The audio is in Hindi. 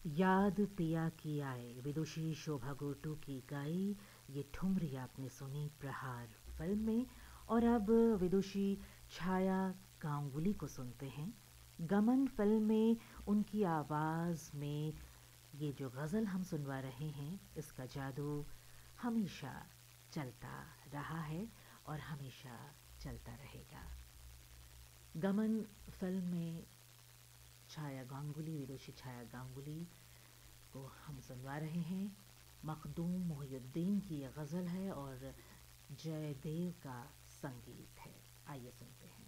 याद पिया की आए, विदुषी शोभा गोटू की गाई ये ठुमरी आपने सुनी प्रहार फिल्म में। और अब विदुषी छाया गांगुली को सुनते हैं। गमन फिल्म में उनकी आवाज़ में ये जो गज़ल हम सुनवा रहे हैं, इसका जादू हमेशा चलता रहा है और हमेशा चलता रहेगा। गमन फिल्म में छाया गांगुली, विदुषी छाया गांगुली को हम सुनवा रहे हैं। मखदूम मोहिउद्दीन की यह गज़ल है और जयदेव का संगीत है। आइए सुनते हैं।